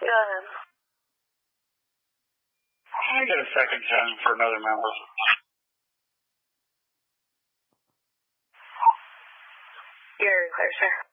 Go ahead. I got a second 10 for another member. You're clear, sir.